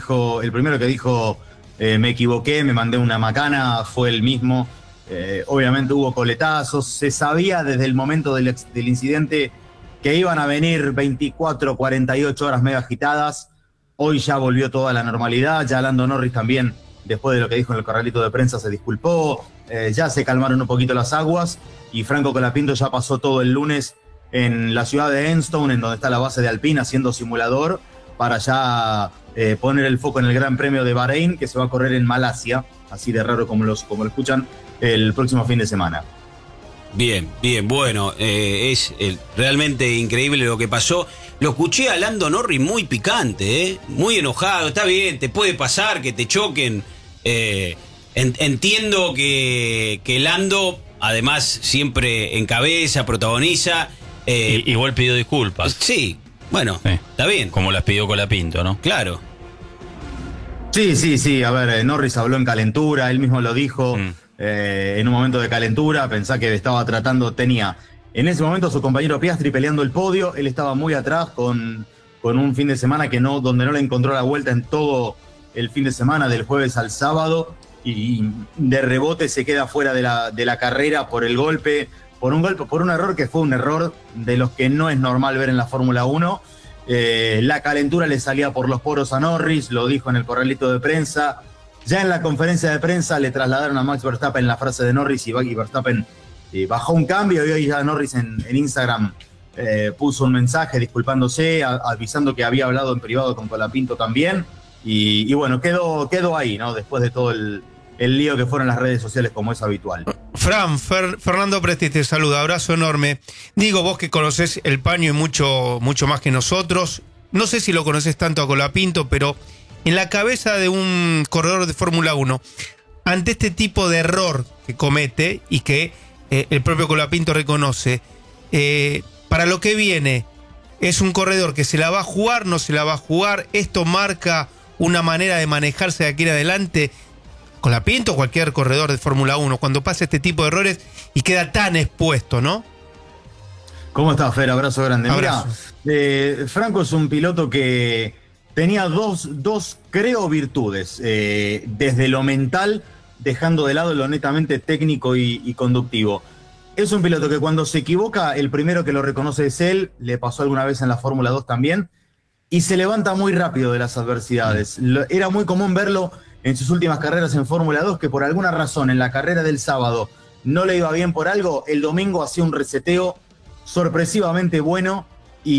primero que dijo me equivoqué, me mandé una macana, fue el mismo. Obviamente hubo coletazos, se sabía desde el momento del incidente que iban a venir 24, 48 horas medio agitadas. Hoy ya volvió toda la normalidad, ya Lando Norris también, después de lo que dijo en el corralito de prensa, se disculpó, ya se calmaron un poquito las aguas y Franco Colapinto ya pasó todo el lunes en la ciudad de Enstone, en donde está la base de Alpine, haciendo simulador para ya poner el foco en el Gran Premio de Bahrein, que se va a correr en Malasia, así de raro como lo escuchan, el próximo fin de semana. Bien, bueno, es realmente increíble lo que pasó. Lo escuché a Lando Norris muy picante, muy enojado. Está bien, te puede pasar que te choquen. Entiendo que Lando, además, siempre encabeza, protagoniza. Igual pidió disculpas. Sí, bueno, sí. Está bien. Como las pidió Colapinto, ¿no? Claro. Sí, a ver, Norris habló en calentura, él mismo lo dijo. En un momento de calentura, pensá que estaba tenía en ese momento a su compañero Piastri peleando el podio, él estaba muy atrás con un fin de semana donde no le encontró la vuelta en todo el fin de semana, del jueves al sábado, y de rebote se queda fuera de la carrera por un error que fue un error de los que no es normal ver en la Fórmula 1. La calentura le salía por los poros a Norris, lo dijo en el corralito de prensa. Ya en la conferencia de prensa le trasladaron a Max Verstappen la frase de Norris y Verstappen bajó un cambio, y hoy ya Norris en Instagram puso un mensaje disculpándose, avisando que había hablado en privado con Colapinto también, y bueno, quedó ahí, ¿no? Después de todo el lío que fueron las redes sociales, como es habitual. Fernando Presti te saluda, abrazo enorme. Digo, vos que conocés el paño y mucho más que nosotros, no sé si lo conocés tanto a Colapinto, pero en la cabeza de un corredor de Fórmula 1, ante este tipo de error que comete y que el propio Colapinto reconoce, para lo que viene, ¿es un corredor que se la va a jugar, no se la va a jugar? ¿Esto marca una manera de manejarse de aquí en adelante? Colapinto o cualquier corredor de Fórmula 1, cuando pasa este tipo de errores y queda tan expuesto, ¿no? ¿Cómo estás, Fer? Abrazo grande. Abrazo. Mira, Franco es un piloto que tenía dos creo, virtudes, desde lo mental, dejando de lado lo netamente técnico y conductivo. Es un piloto que cuando se equivoca, el primero que lo reconoce es él, le pasó alguna vez en la Fórmula 2 también, y se levanta muy rápido de las adversidades. Era muy común verlo en sus últimas carreras en Fórmula 2, que por alguna razón en la carrera del sábado no le iba bien por algo, el domingo hacía un reseteo sorpresivamente bueno,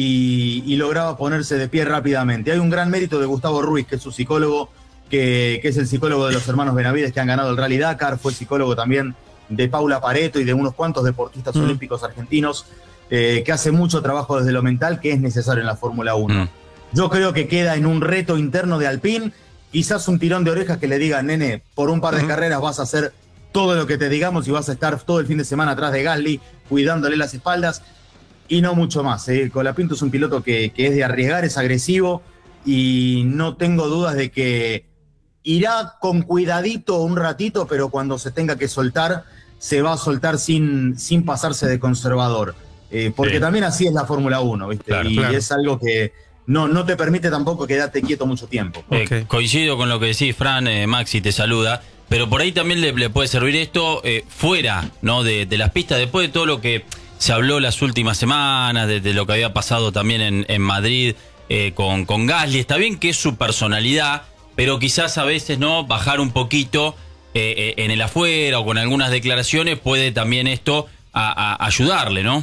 y lograba ponerse de pie rápidamente. Hay un gran mérito de Gustavo Ruiz, que es su psicólogo, que es el psicólogo de los hermanos Benavides, que han ganado el Rally Dakar, fue psicólogo también de Paula Pareto y de unos cuantos deportistas olímpicos argentinos, que hace mucho trabajo desde lo mental, que es necesario en la Fórmula 1. Yo creo que queda en un reto interno de Alpine, quizás un tirón de orejas que le diga, nene, por un par de carreras vas a hacer todo lo que te digamos y vas a estar todo el fin de semana atrás de Gasly, cuidándole las espaldas, y no mucho más. Colapinto es un piloto que es de arriesgar, es agresivo, y no tengo dudas de que irá con cuidadito un ratito, pero cuando se tenga que soltar, se va a soltar sin pasarse de conservador. Porque sí, también así es la Fórmula 1, ¿viste? Claro, y es algo que no te permite tampoco quedarte quieto mucho tiempo. Coincido con lo que decís, Fran. Maxi te saluda, pero por ahí también le puede servir esto fuera, ¿no? de las pistas, después de todo lo que se habló las últimas semanas, de lo que había pasado también en Madrid con Gasly. Está bien que es su personalidad, pero quizás a veces, ¿no?, bajar un poquito en el afuera o con algunas declaraciones puede también esto a ayudarle, ¿no?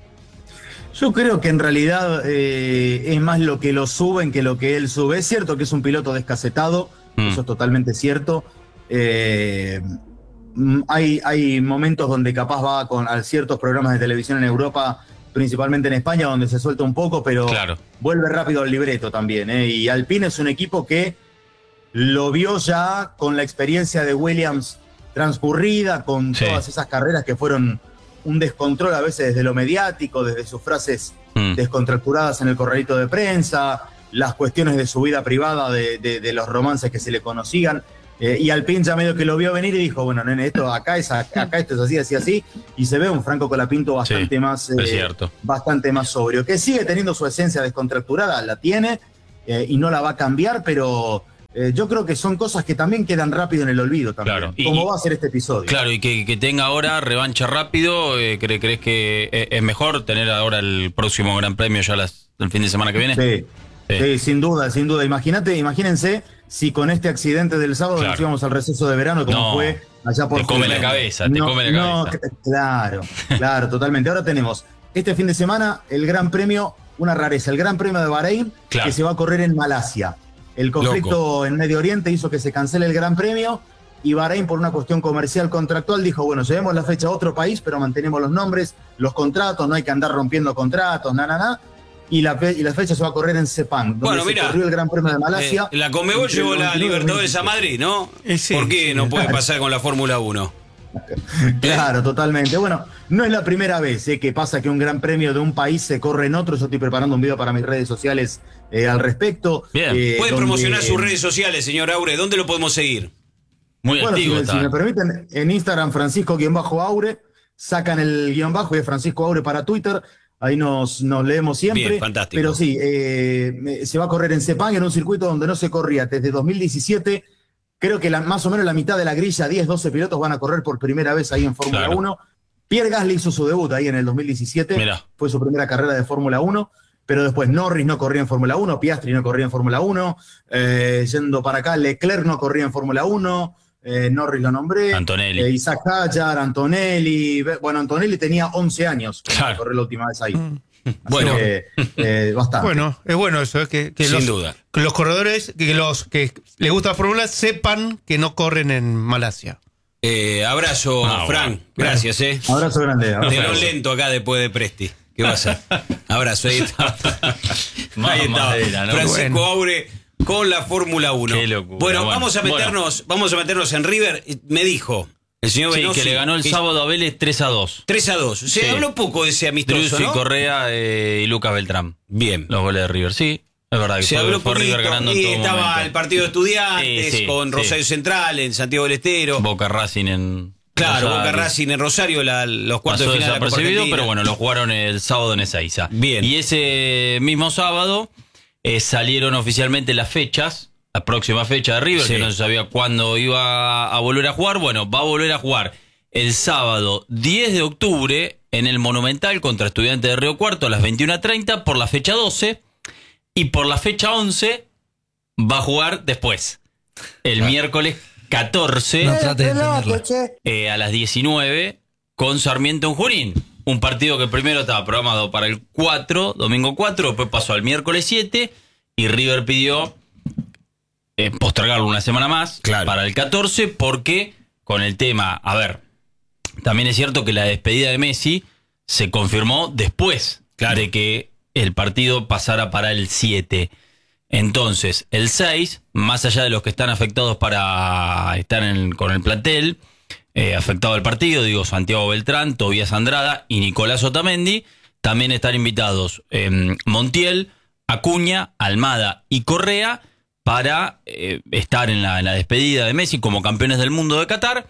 Yo creo que en realidad es más lo que lo suben que lo que él sube. Es cierto que es un piloto descacetado, eso es totalmente cierto. Hay momentos donde capaz va a ciertos programas de televisión en Europa, principalmente en España, donde se suelta un poco, pero claro, vuelve rápido al libreto también. Y Alpine es un equipo que lo vio ya con la experiencia de Williams transcurrida, con todas esas carreras que fueron un descontrol a veces desde lo mediático, desde sus frases descontracturadas en el corralito de prensa, las cuestiones de su vida privada, de los romances que se le conocían. Y Alpine ya medio que lo vio venir y dijo, bueno, nene, acá esto es así, y se ve un Franco Colapinto bastante más sobrio, que sigue teniendo su esencia descontracturada, la tiene, y no la va a cambiar, pero yo creo que son cosas que también quedan rápido en el olvido también. Claro. Como va a ser este episodio. Claro, y que tenga ahora revancha rápido, ¿crees que es mejor tener ahora el próximo Gran Premio ya el fin de semana que viene? Sí, sin duda, sin duda. Imagínense si con este accidente del sábado nos íbamos al receso de verano, como fue allá por... Te come la cabeza, te come la cabeza. Claro, totalmente. Ahora tenemos este fin de semana el Gran Premio, una rareza, el Gran Premio de Bahrein, que se va a correr en Malasia. El conflicto en Medio Oriente hizo que se cancele el Gran Premio y Bahrein, por una cuestión comercial contractual, dijo, bueno, llevemos la fecha a otro país, pero mantenemos los nombres, los contratos, no hay que andar rompiendo contratos, y la fecha se va a correr en Sepang, donde se corrió el Gran Premio de Malasia. La Conmebol llevó la Libertadores a Madrid, ¿no? ¿Por qué no puede pasar con la Fórmula 1? Claro, totalmente. Bueno, no es la primera vez que pasa que un Gran Premio de un país se corre en otro. Yo estoy preparando un video para mis redes sociales al respecto. Bien. Puede promocionar sus redes sociales, señor Aure. ¿Dónde lo podemos seguir? Muy activo. Si me permiten, en Instagram, Francisco-Aure, sacan el guión bajo y es Francisco Aure para Twitter. Ahí nos leemos siempre. Bien, fantástico. Pero sí, se va a correr en Sepang, en un circuito donde no se corría desde 2017. Creo que más o menos la mitad de la grilla, 10, 12 pilotos van a correr por primera vez ahí en Fórmula 1. Pierre Gasly hizo su debut ahí en el 2017. Mirá. Fue su primera carrera de Fórmula 1. Pero después Norris no corría en Fórmula 1, Piastri no corría en Fórmula 1. Yendo para acá, Leclerc no corría en Fórmula 1. Norris lo nombré. Antonelli. Isaac Hadjar, Antonelli. Bueno, Antonelli tenía 11 años cuando corrió la última vez ahí. Bueno, bastante. Bueno, es bueno eso, que sin duda. Que los corredores, que los que les gusta la Fórmula sepan que no corren en Malasia. Abrazo, Fran. Gracias, Abrazo grande. De lo lento acá después de Presti. ¿Qué va a hacer? Abrazo, ahí está. Ahí está. Madera, ¿no? Francisco Aure con la Fórmula 1. Qué locura. Bueno, vamos a meternos en River. Me dijo el señor Benossi, que le ganó el sábado a Vélez 3-2. 3-2. Se habló poco de ese amistoso, Truzzi, ¿no? Correa y Lucas Beltrán. Bien. Los goles de River, sí. Es verdad que Se habló fue River ganando en y todo estaba momento. el partido de Estudiantes con Rosario Central en Santiago del Estero. Boca Racing en Claro, Rosario. Boca Racing en Rosario, los cuartos Pasó de final de la Copa desapercibido, Argentina. pero bueno, lo jugaron el sábado en Ezeiza. Bien. Y ese mismo sábado salieron oficialmente las fechas, la próxima fecha de River, que no se sabía cuándo iba a volver a jugar. Bueno, va a volver a jugar el sábado 10 de octubre en el Monumental contra Estudiantes de Río Cuarto a las 21:30 por la fecha 12, y por la fecha 11 va a jugar después, el miércoles 14 No trate de entenderla. a las 19 con Sarmiento en Junín. Un partido que primero estaba programado para el 4, domingo 4, después pasó al miércoles 7 y River pidió postergarlo una semana más para el 14 porque con el tema, a ver, también es cierto que la despedida de Messi se confirmó después de que el partido pasara para el 7. Entonces, el 6, más allá de los que están afectados para estar con el plantel, afectado al partido, digo, Santiago Beltrán, Tobías Andrada y Nicolás Otamendi, también están invitados Montiel, Acuña, Almada y Correa para estar en la despedida de Messi como campeones del mundo de Qatar.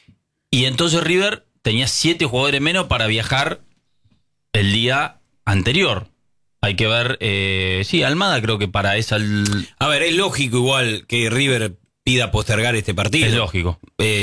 Y entonces River tenía 7 jugadores menos para viajar el día anterior. Hay que ver, sí, Almada creo que para esa... A ver, es lógico igual que River pida postergar este partido. Es lógico.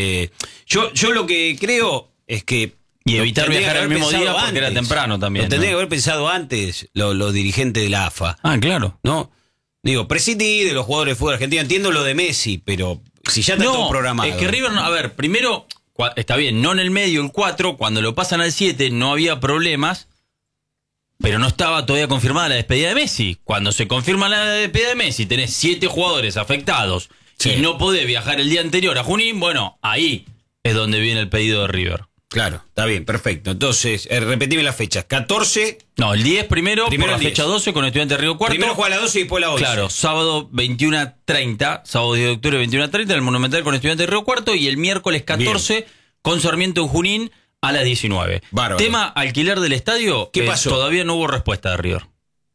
Yo lo que creo es que... Y evitar viajar el mismo día porque era temprano también. Lo tendría que haber pensado antes los dirigentes de la AFA. Ah, claro. ¿No? Digo, prescindí de los jugadores de fútbol argentino. Entiendo lo de Messi, pero si ya está todo programado. Es que River, a ver, primero, está bien, no en el medio, el 4, cuando lo pasan al 7 no había problemas, pero no estaba todavía confirmada la despedida de Messi. Cuando se confirma la despedida de Messi, tenés 7 jugadores afectados y no podés viajar el día anterior a Junín, bueno, ahí es donde viene el pedido de River. Claro, está bien, perfecto. Entonces, repetime las fechas. 14... No, el 10 primero por la el 10. fecha 12 con Estudiantes de Río Cuarto. Primero juega la 12 y después la 11. Claro, sábado 21:30, sábado 10 de octubre 21:30 en el Monumental con Estudiantes de Río Cuarto, y el miércoles 14 con Sarmiento en Junín a las 19. Bárbaro. Tema alquiler del estadio, ¿Qué pasó? Todavía no hubo respuesta de River.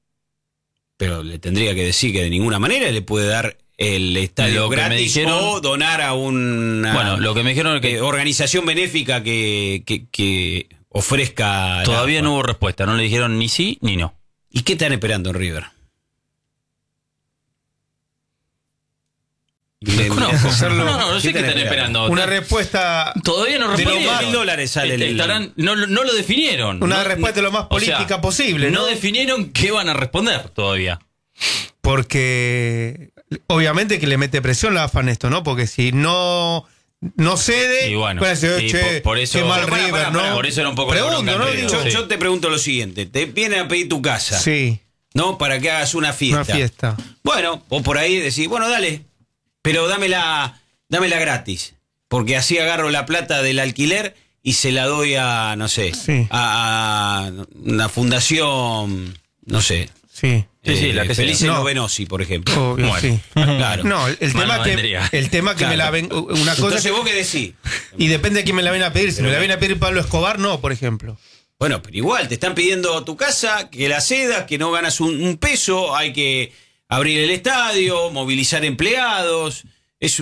Pero le tendría que decir que de ninguna manera le puede dar el estadio Lo que me gratis dijeron- o donar a una Bueno, lo que me dijeron es que organización benéfica que ofrezca... todavía no hubo respuesta, no le dijeron ni sí ni no. ¿Y qué están esperando en River? No, hacerlo- no sé qué están esperando. Una respuesta Todavía no de lo respondieron. más- $1.000 sale el- No lo definieron. Una No- respuesta lo más o sea, política posible, ¿no? No definieron qué van a responder todavía. Porque obviamente que le mete presión la AFA en esto, ¿no? Porque si no cede, Y bueno, van a decir, y che, por eso- qué mal Pará, River, pará, ¿no? pará, por eso era un poco la Pregunto, bronca ¿no? en River. Digo, Sí. Yo te pregunto lo siguiente, te vienen a pedir tu casa, sí, ¿no? Para que hagas una fiesta. una fiesta. Bueno, vos por ahí decís, bueno, dale, pero dámela gratis, porque así agarro la plata del alquiler y se la doy a, no sé, Sí. a una fundación, no sé. Sí. Sí, la que sea. Felices No. Novenosi, por ejemplo. Obvio, Bueno. sí. Claro. No, el Mal tema no que vendría. me la Claro. ven una cosa Entonces, ¿vos qué decís? y depende de quién me la ven a pedir. Si me la ven a pedir Pablo Escobar, no, por ejemplo. Bueno, pero igual, te están pidiendo tu casa, que la cedas, que no ganas un peso, hay que abrir el estadio, movilizar empleados. Es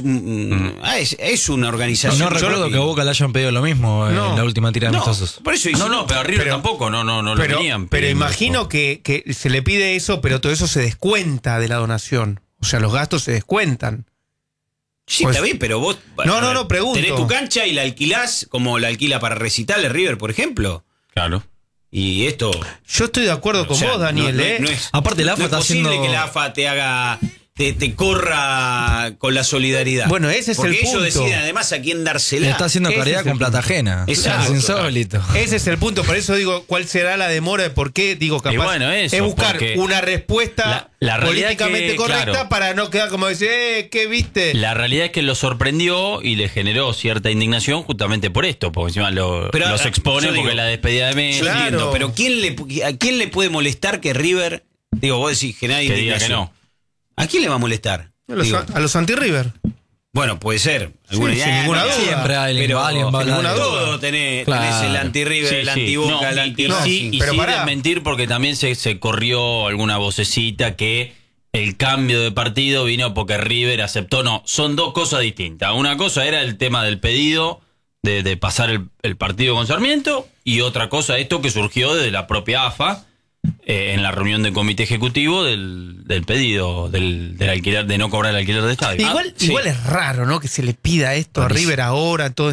una organización. No recuerdo que a Boca le hayan pedido lo mismo No. en la última tira de No, amistosos. por eso No, pero a River Pero- tampoco, no lo Pero, venían. pero pidiendo. imagino que se le pide eso, pero todo eso se descuenta de la donación. O sea, los gastos se descuentan. Sí, Pues- está bien, pero vos. No, a ver, no, pregunto. Tenés tu cancha y la alquilás como la alquila para recitales River, por ejemplo. Claro. Y esto. Yo estoy de acuerdo o con sea, vos, Daniel, ¿eh? no es, Aparte, la AFA no es está posible haciendo- que la AFA te haga. Te corra con la solidaridad. Bueno, ese es Porque el punto. ellos deciden además a quién dársela. Le está haciendo Ese caridad es el con plata ajena. Exacto. Es insólito. Ese es el punto, por eso digo, ¿cuál será la demora de por qué? Digo, capaz Y bueno, eso, es buscar porque una respuesta la realidad políticamente que, correcta claro, para no quedar como decir, ¿qué viste? La realidad es que lo sorprendió y le generó cierta indignación justamente por esto, porque encima Pero, los expone yo digo, porque la despedida de Messi. Yo Claro. entiendo, pero ¿a quién le puede molestar que River, digo, vos decís que nadie Que diga que no. ¿A quién le va a molestar? Digo, A los anti-River. bueno, puede ser. Alguna Sí, sin ninguna duda. Siempre alguien pero va a hablar ninguna de- duda. todo tenés Claro. el anti-River, el Sí, anti-Boca, no, el y anti-Racing. sí, pero y sí pará. desmentir porque también se corrió alguna vocecita que el cambio de partido vino porque River aceptó. No, son dos cosas distintas. Una cosa era el tema del pedido de pasar el partido con Sarmiento y otra cosa esto que surgió desde la propia AFA en la reunión del comité ejecutivo del pedido del alquiler, de no cobrar el alquiler de estadio. Igual es raro, ¿no? Que se le pida esto a River ahora, todo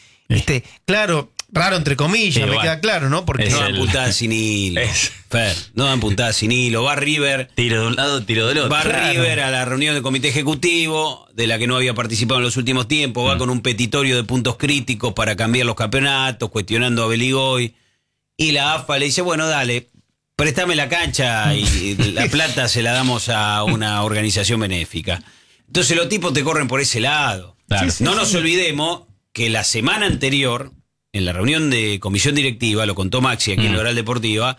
claro, raro entre comillas, Sí, me bueno. queda claro, ¿no? Porque Es No dan el- puntadas sin hilo. Fer, no dan puntadas sin hilo. Va River. Tiro de un lado, tiro del otro. Va Claro. River a la reunión del comité ejecutivo, de la que no había participado en los últimos tiempos, va con un petitorio de puntos críticos para cambiar los campeonatos, cuestionando a Beligoy. Y la AFA le dice, bueno, dale, préstame la cancha y la plata se la damos a una organización benéfica. Entonces los tipos te corren por ese lado. Claro. No nos olvidemos que la semana anterior, en la reunión de comisión directiva, lo contó Maxi aquí en la Oral Deportiva,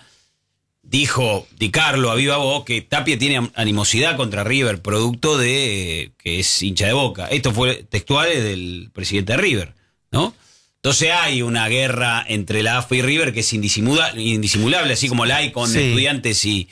dijo Di Carlo a viva voz que Tapia tiene animosidad contra River, producto de que es hincha de Boca. Esto fue textual del presidente de River, ¿no? Entonces hay una guerra entre la AFA y River que es indisimulable, así como la hay con Sí. Estudiantes y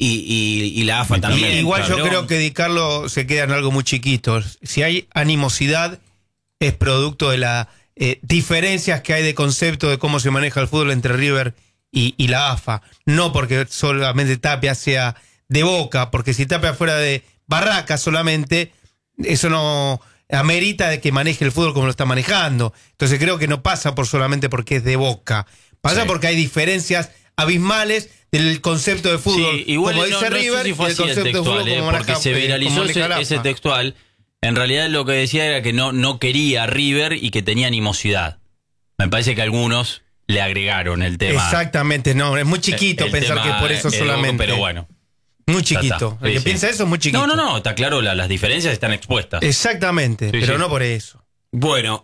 la AFA también. igual yo Pero- creo que Di Carlo se queda en algo muy chiquito. Si hay animosidad, es producto de las diferencias que hay de concepto de cómo se maneja el fútbol entre River y la AFA. No porque solamente Tapia sea de Boca, porque si Tapia fuera de Barraca solamente, eso no amerita de que maneje el fútbol como lo está manejando. Entonces creo que no pasa por solamente porque es de Boca. Pasa Sí. porque hay diferencias abismales del concepto de fútbol, Sí, igual como no dice sé River, si fue y el así el concepto de textual, fútbol como porque maneja, se viralizó como maneja la ese AFA. textual. En realidad lo que decía era que no quería River y que tenía animosidad. Me parece que algunos le agregaron el tema. Exactamente, no, es muy chiquito El pensar tema, que por eso de Boca, solamente. pero bueno. Muy ya chiquito. está. El que Sí, piensa sí. eso es muy chiquito. No, está claro, las diferencias están expuestas. Exactamente, Sí, pero sí. no por eso. Bueno,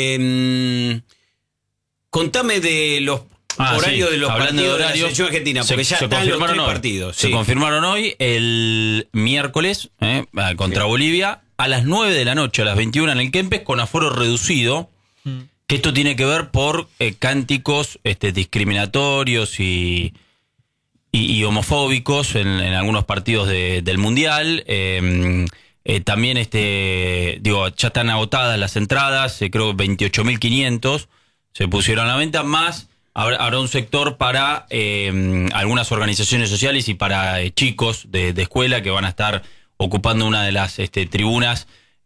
contame de los horarios sí, de los hablando partidos de, la horarios, selección argentina, porque ya se están los confirmaron tres hoy. partidos. Se sí. confirmaron hoy el miércoles contra Bolivia a las 9 de la noche, a las 21 en el Kempes, con aforo reducido. Que esto tiene que ver por cánticos discriminatorios y homofóbicos en algunos partidos del Mundial. También ya están agotadas las entradas, creo 28.500 se pusieron a la venta, más habrá un sector para algunas organizaciones sociales y para chicos de escuela que van a estar ocupando una de las tribunas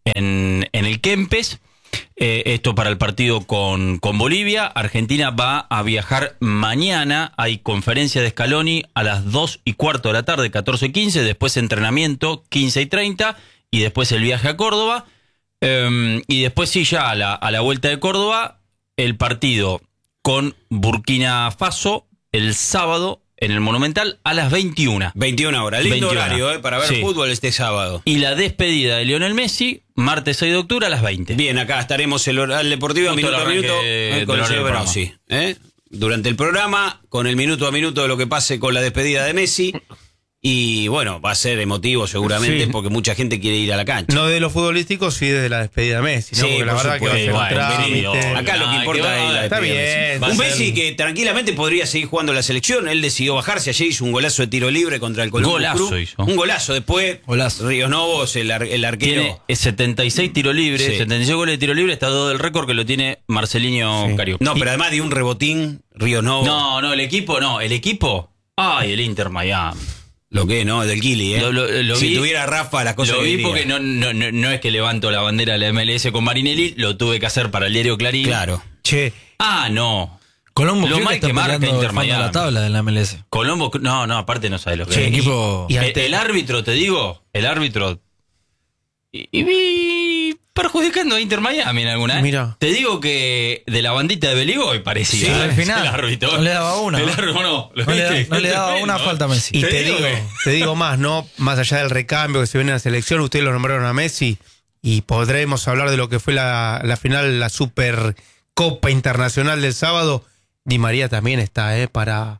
en el Kempes. Esto para el partido con Bolivia. Argentina va a viajar mañana. Hay conferencia de Scaloni a las 2:15 de la tarde, 14:15. Después entrenamiento, 15:30. Y después el viaje a Córdoba. Y después sí, ya a la vuelta de Córdoba, el partido con Burkina Faso el sábado en el Monumental a las 21. 21 horas. Lindo 21. horario para ver fútbol este sábado. Y la despedida de Lionel Messi, martes 6 de octubre a las 20. Bien, acá estaremos el Oral Deportivo Justo minuto a el minuto arranque con el del señor programa. Berossi. Durante el programa, con el minuto a minuto de lo que pase con la despedida de Messi. Y bueno, va a ser emotivo seguramente Sí. porque mucha gente quiere ir a la cancha. No de lo futbolístico, sí desde la despedida de Messi, ¿no? Sí, Porque la por verdad que va a ser un supuesto. trámite. Acá lo que importa es la Está despedida de bien. Messi. Va a Un ser- Messi que tranquilamente podría seguir jugando la selección. Él decidió bajarse. Ayer hizo un golazo de tiro libre contra el Columbus Golazo Crew. hizo. Un golazo. Después, Golazo. Ríos Novos, el arquero. Tiene 76 tiros libres, Sí. 76 goles de tiro libre, está todo del récord que lo tiene Marcelinho Sí. Carioca. No, pero además dio un rebotín, Ríos Novos. No, el equipo. Ay, el Inter Miami. Lo que no, del Kili, ¿eh? Lo si vi- tuviera Rafa, las cosas Lo que vi diría. porque no es que levanto la bandera de la MLS con Marinelli, lo tuve que hacer para el diario Clarín. Claro. Che, No. Colombo Lo creo mal está que marca peleando Inter el fondo de Miami. la tabla de la MLS. Colombo, no, aparte no sabe lo que Sí, es. equipo- y El árbitro, te digo, y vi perjudicando a Inter Miami en alguna. Mira. Te digo que de la bandita de Beligoy parecía. Sí, al final. El árbitro. No le daba una, El ¿no? árbitro no. ¿Lo No le viste? no le daba Tremendo. una falta a Messi. y Te te digo digo más, ¿no? Más allá del recambio que se viene en la selección, ustedes lo nombraron a Messi y podremos hablar de lo que fue la final, la Supercopa Internacional del sábado. Di María también está, para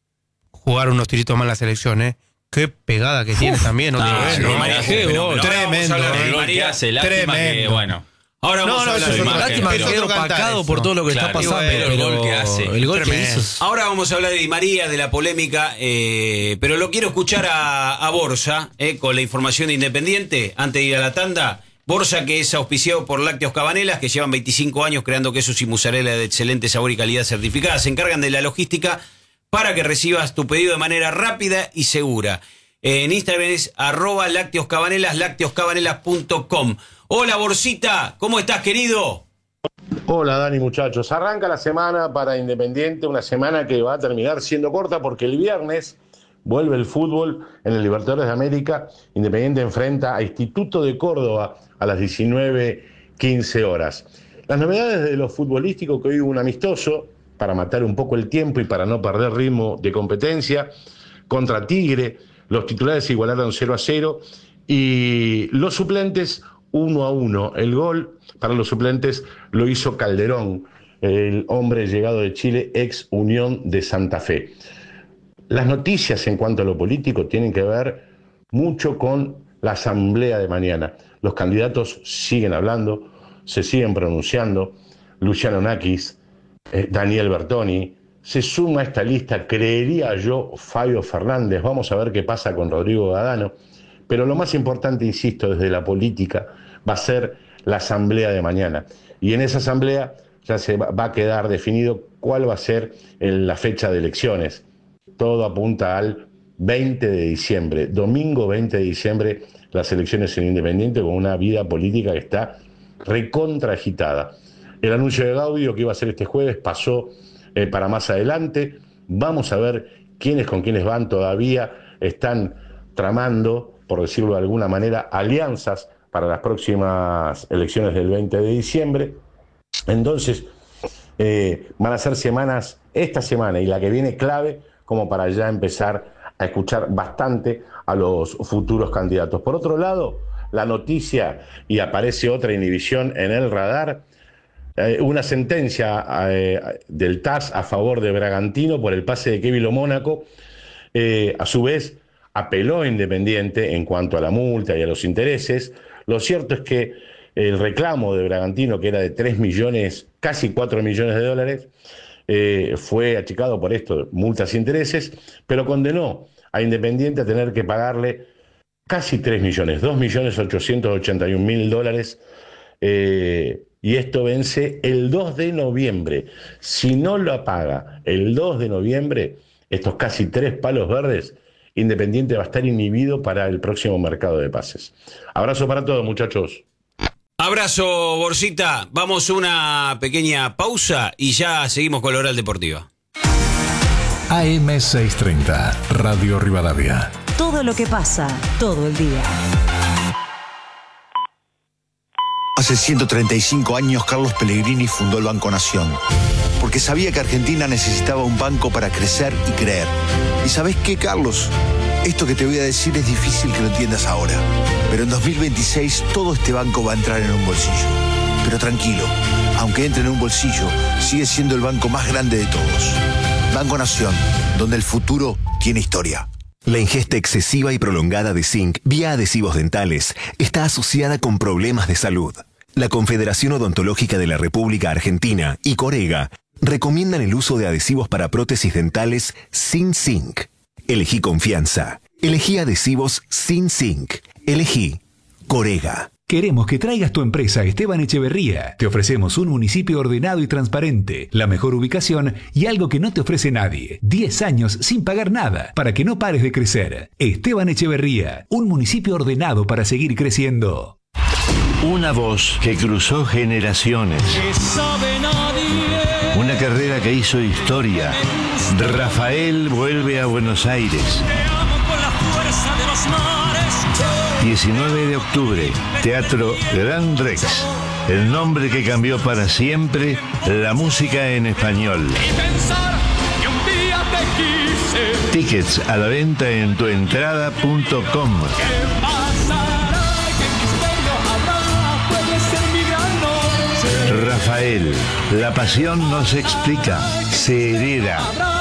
jugar unos tiritos más en la selección, Qué pegada que tiene también otra vez, sí, ¿no? Di María es un fenómeno. Ahora vamos a Tremendo, hablar de El Di gol que María. hace, lástima que, Tremendo. bueno. Ahora vamos No, a hablar eso de es Di otra- María. Lástima que pero- quedó otro cantar opacado eso. por todo lo que Claro, está pasando. pero el pero gol que hace. El gol que Tremendo. hizo. Ahora vamos a hablar de Di María, de la polémica, pero lo quiero escuchar a Borsa, con la información de Independiente, antes de ir a la tanda. Borsa, que es auspiciado por Lácteos Cabanelas, que llevan 25 años creando quesos y mozzarella de excelente sabor y calidad certificada. Se encargan de la logística para que recibas tu pedido de manera rápida y segura. En Instagram es @lácteoscabanelas, lácteoscabanelas.com. Hola, Borsita, ¿cómo estás, querido? Hola Dani, muchachos. Arranca la semana para Independiente, una semana que va a terminar siendo corta porque el viernes vuelve el fútbol en el Libertadores de América. Independiente enfrenta a Instituto de Córdoba a las 19:15 horas. Las novedades de lo futbolístico, que hoy hubo un amistoso para matar un poco el tiempo y para no perder ritmo de competencia contra Tigre. Los titulares igualaron 0-0 y los suplentes 1-1. El gol para los suplentes lo hizo Calderón, el hombre llegado de Chile, ex Unión de Santa Fe. Las noticias en cuanto a lo político tienen que ver mucho con la asamblea de mañana. Los candidatos siguen hablando, se siguen pronunciando. Luciano Nakis, Daniel Bertoni, se suma a esta lista, creería yo, Fabio Fernández. Vamos a ver qué pasa con Rodrigo Gadano. Pero lo más importante, insisto, desde la política, va a ser la asamblea de mañana. Y en esa asamblea ya se va a quedar definido cuál va a ser la fecha de elecciones. Todo apunta al 20 de diciembre, domingo 20 de diciembre, las elecciones en Independiente, con una vida política que está recontra agitada. El anuncio de Gaudio que iba a ser este jueves pasó para más adelante. Vamos a ver quiénes con quiénes van. Todavía están tramando, por decirlo de alguna manera, alianzas para las próximas elecciones del 20 de diciembre. Entonces, van a ser semanas, esta semana y la que viene, clave, como para ya empezar a escuchar bastante a los futuros candidatos. Por otro lado, la noticia, y aparece otra inhibición en el radar, una sentencia del TAS a favor de Bragantino por el pase de Kevin Lo Mónaco. A su vez, apeló Independiente en cuanto a la multa y a los intereses. Lo cierto es que el reclamo de Bragantino, que era de 3 millones, casi 4 millones de dólares, fue achicado por esto, multas e intereses, pero condenó a Independiente a tener que pagarle casi 3 millones, 2.881.000 dólares, y esto vence el 2 de noviembre. Si no lo paga el 2 de noviembre, estos casi 3 palos verdes, Independiente va a estar inhibido para el próximo mercado de pases. Abrazo para todos, muchachos. Abrazo, Borcita. Vamos a una pequeña pausa y ya seguimos con la Oral Deportiva. AM630, Radio Rivadavia. Todo lo que pasa, todo el día. Hace 135 años Carlos Pellegrini fundó el Banco Nación, porque sabía que Argentina necesitaba un banco para crecer y creer. ¿Y sabés qué, Carlos? Esto que te voy a decir es difícil que lo entiendas ahora, pero en 2026 todo este banco va a entrar en un bolsillo. Pero tranquilo, aunque entre en un bolsillo, sigue siendo el banco más grande de todos. Banco Nación, donde el futuro tiene historia. La ingesta excesiva y prolongada de zinc vía adhesivos dentales está asociada con problemas de salud. La Confederación Odontológica de la República Argentina y Corega recomiendan el uso de adhesivos para prótesis dentales sin zinc. Elegí confianza. Elegí adhesivos sin zinc. Elegí Corega. Queremos que traigas tu empresa a Esteban Echeverría. Te ofrecemos un municipio ordenado y transparente, la mejor ubicación y algo que no te ofrece nadie. 10 años sin pagar nada para que no pares de crecer. Esteban Echeverría, un municipio ordenado para seguir creciendo. Una voz que cruzó generaciones. Una carrera que hizo historia. Rafael vuelve a Buenos Aires. 19 de octubre, Teatro Gran Rex. El nombre que cambió para siempre la música en español. Tickets a la venta en tuentrada.com. Rafael, la pasión no se explica, se hereda.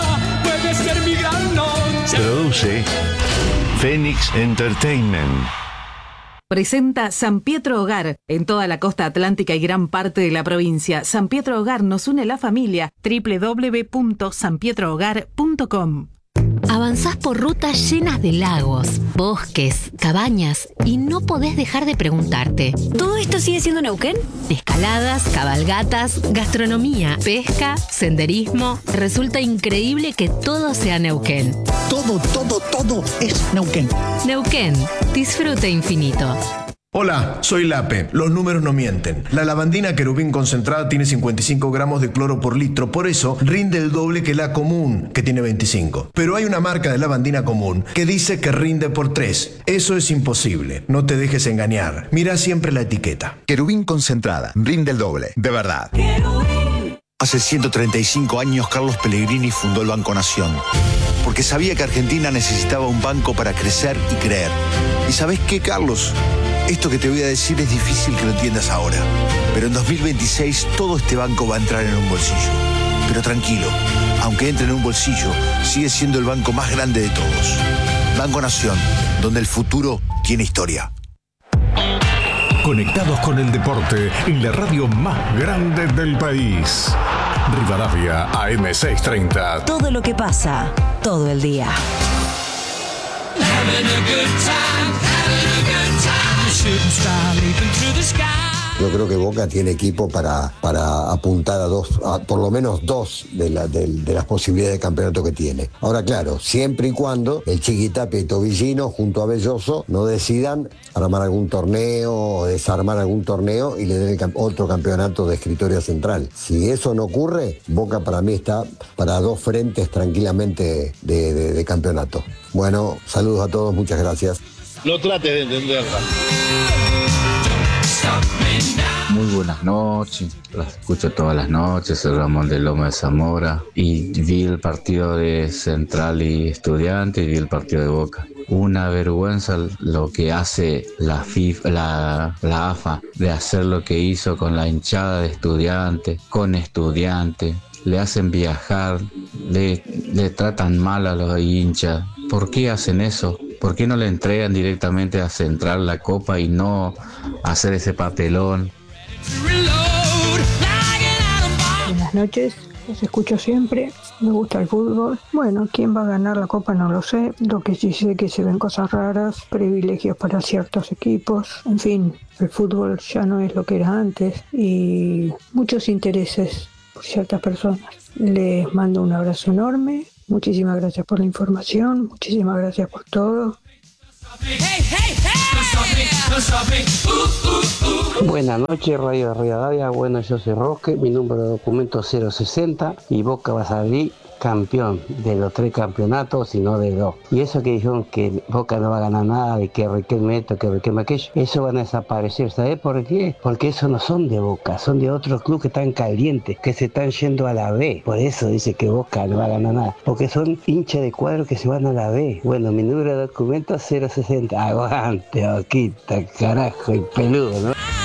Produce Phoenix Entertainment. Presenta San Pietro Hogar en toda la costa atlántica y gran parte de la provincia. San Pietro Hogar nos une la familia. www.sanpietrohogar.com. Avanzás por rutas llenas de lagos, bosques, cabañas y no podés dejar de preguntarte: ¿todo esto sigue siendo Neuquén? Escaladas, cabalgatas, gastronomía, pesca, senderismo. Resulta increíble que todo sea Neuquén. Todo es Neuquén. Neuquén, disfrute infinito. Hola, soy Lape. Los números no mienten. La lavandina Querubín concentrada tiene 55 gramos de cloro por litro, por eso rinde el doble que la común, que tiene 25. Pero hay una marca de lavandina común que dice que rinde por 3. Eso es imposible. No te dejes engañar. Mira siempre la etiqueta. Querubín concentrada, rinde el doble, de verdad. Hace 135 años Carlos Pellegrini fundó el Banco Nación, porque sabía que Argentina necesitaba un banco para crecer y creer. ¿Y sabés qué, Carlos? Esto que te voy a decir es difícil que lo entiendas ahora, pero en 2026 todo este banco va a entrar en un bolsillo. Pero tranquilo, aunque entre en un bolsillo, sigue siendo el banco más grande de todos. Banco Nación, donde el futuro tiene historia. Conectados con el deporte en la radio más grande del país. Rivadavia AM630. Todo lo que pasa, todo el día. Yo creo que Boca tiene equipo para apuntar a por lo menos dos de las posibilidades de campeonato que tiene. Ahora, claro, siempre y cuando el Chiquitapia y Tobillino junto a Belloso no decidan armar algún torneo o desarmar algún torneo y le den otro campeonato de escritorio central. Si eso no ocurre, Boca para mí está para dos frentes tranquilamente de campeonato. Bueno, saludos a todos, muchas gracias. No trates de entenderla. Muy buenas noches, las escucho todas las noches, soy Ramón de Loma de Zamora y vi el partido de Central y Estudiantes y vi el partido de Boca. Una vergüenza lo que hace la AFA de hacer lo que hizo con la hinchada de Estudiantes, con Estudiantes, le hacen viajar, le tratan mal a los hinchas. ¿Por qué hacen eso? ¿Por qué no le entregan directamente a Central la copa y no hacer ese papelón? Buenas noches, los escucho siempre, me gusta el fútbol. Bueno, ¿quién va a ganar la copa? No lo sé. Lo que sí sé es que se ven cosas raras, privilegios para ciertos equipos. En fin, el fútbol ya no es lo que era antes y muchos intereses por ciertas personas. Les mando un abrazo enorme. Muchísimas gracias por la información, muchísimas gracias por todo. lo sabe. Buenas noches, Radio Rivadavia. Bueno, yo soy Roque, mi número de documento 060 y Boca va a salir campeón de los 3 campeonatos y no de 2. Y eso que dijeron que Boca no va a ganar nada, de que Riquelme esto, que Riquelme aquello, eso van a desaparecer. ¿Sabes por qué? Porque eso no son de Boca, son de otros clubes que están calientes, que se están yendo a la B. Por eso dice que Boca no va a ganar nada, porque son hinchas de cuadro que se van a la B. Bueno, mi número de documento 060. Aguante, Boquita, carajo, y peludo, ¿no?